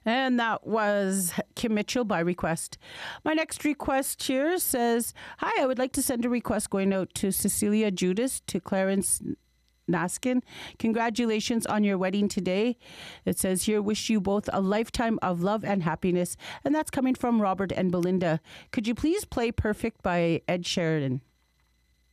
And that was Kim Mitchell by request. My next request here says, hi, I would like to send a request going out to Cecilia Judas, to Clarence Naskin. Congratulations on your wedding today. It says here, wish you both a lifetime of love and happiness. And that's coming from Robert and Belinda. Could you please play Perfect by Ed Sheridan?